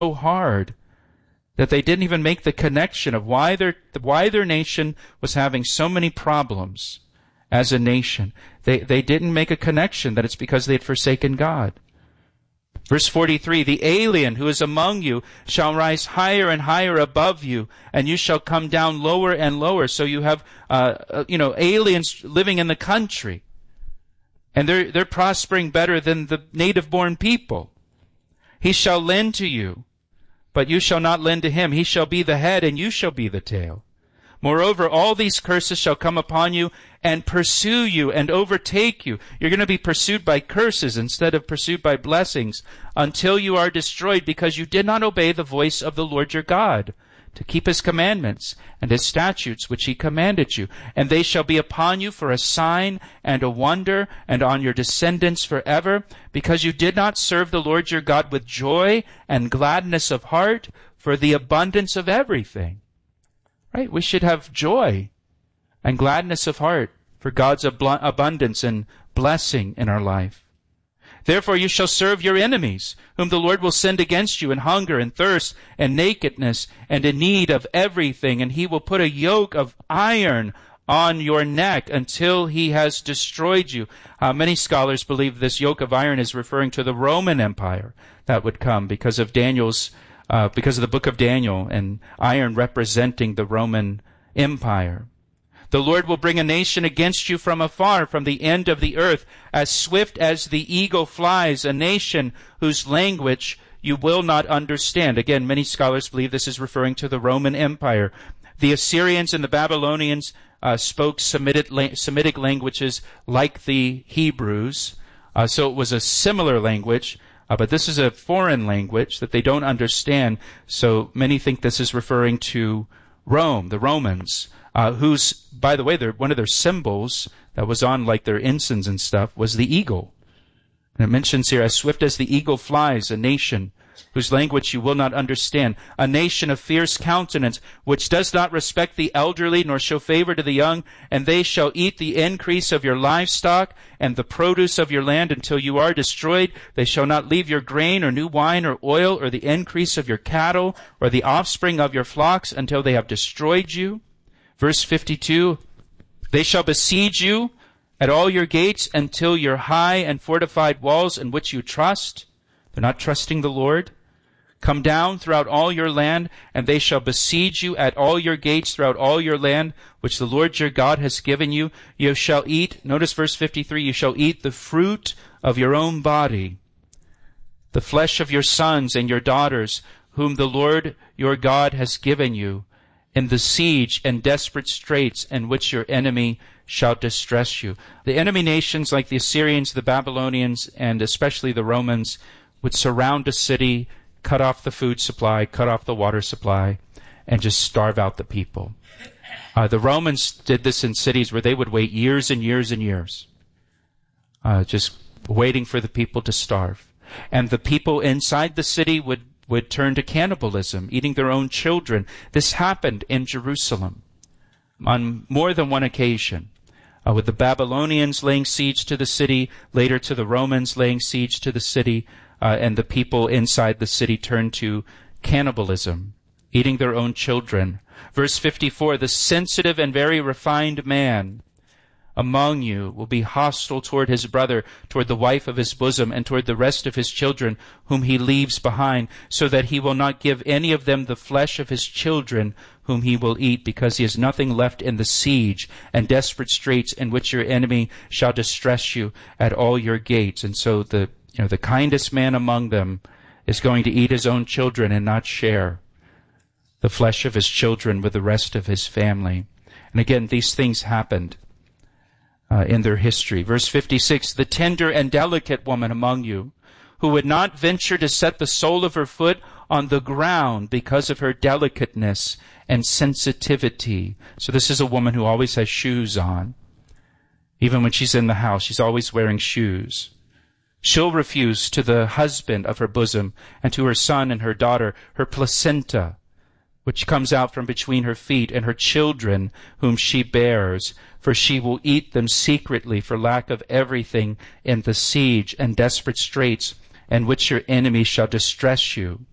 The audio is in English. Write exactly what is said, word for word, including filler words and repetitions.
hard that they didn't even make the connection of why their, why their nation was having so many problems as a nation. They, they didn't make a connection that it's because they had forsaken God. Verse forty-three, the alien who is among you shall rise higher and higher above you, and you shall come down lower and lower. So you have, uh, uh, you know, aliens living in the country. And they're, they're prospering better than the native-born people. He shall lend to you, but you shall not lend to him. He shall be the head, and you shall be the tail. Moreover, all these curses shall come upon you and pursue you and overtake you. You're going to be pursued by curses instead of pursued by blessings until you are destroyed because you did not obey the voice of the Lord your God to keep his commandments and his statutes which he commanded you. And they shall be upon you for a sign and a wonder and on your descendants forever, because you did not serve the Lord your God with joy and gladness of heart for the abundance of everything. Right? We should have joy and gladness of heart for God's ab- abundance and blessing in our life. Therefore you shall serve your enemies, whom the Lord will send against you in hunger and thirst and nakedness and in need of everything, and he will put a yoke of iron on your neck until he has destroyed you. Uh, many scholars believe this yoke of iron is referring to the Roman Empire that would come because of Daniel's Uh, because of the book of Daniel and iron representing the Roman Empire. The Lord will bring a nation against you from afar, from the end of the earth, as swift as the eagle flies, a nation whose language you will not understand. Again, many scholars believe this is referring to the Roman Empire. The Assyrians and the Babylonians uh, spoke Semitic, la- Semitic languages like the Hebrews, uh, so it was a similar language. Uh, but this is a foreign language that they don't understand, so many think this is referring to Rome, the Romans, uh, whose, by the way, their, one of their symbols that was on like their ensigns and stuff was the eagle. And it mentions here, as swift as the eagle flies, a nation whose language you will not understand, a nation of fierce countenance, which does not respect the elderly, nor show favor to the young, and they shall eat the increase of your livestock and the produce of your land until you are destroyed. They shall not leave your grain or new wine or oil or the increase of your cattle or the offspring of your flocks until they have destroyed you. Verse fifty-two, they shall besiege you at all your gates until your high and fortified walls in which you trust. They're not trusting the Lord. Come down throughout all your land, and they shall besiege you at all your gates throughout all your land, which the Lord your God has given you. You shall eat, notice verse fifty-three, you shall eat the fruit of your own body, the flesh of your sons and your daughters, whom the Lord your God has given you, in the siege and desperate straits in which your enemy shall distress you. The enemy nations like the Assyrians, the Babylonians, and especially the Romans would surround a city, cut off the food supply, cut off the water supply, and just starve out the people. Uh, the Romans did this in cities where they would wait years and years and years, uh, just waiting for the people to starve. And the people inside the city would, would turn to cannibalism, eating their own children. This happened in Jerusalem on more than one occasion, uh, with the Babylonians laying siege to the city, later to the Romans laying siege to the city, Uh, and the people inside the city turned to cannibalism, eating their own children. Verse fifty-four, the sensitive and very refined man among you will be hostile toward his brother, toward the wife of his bosom, and toward the rest of his children whom he leaves behind, so that he will not give any of them the flesh of his children whom he will eat, because he has nothing left in the siege and desperate straits in which your enemy shall distress you at all your gates. And so the You know, the kindest man among them is going to eat his own children and not share the flesh of his children with the rest of his family. And again, these things happened uh, in their history. Verse fifty-six, the tender and delicate woman among you, who would not venture to set the sole of her foot on the ground because of her delicateness and sensitivity. So this is a woman who always has shoes on. Even when she's in the house, she's always wearing shoes. She'll refuse to the husband of her bosom and to her son and her daughter her placenta, which comes out from between her feet, and her children whom she bears, for she will eat them secretly for lack of everything in the siege and desperate straits in which your enemy shall distress you.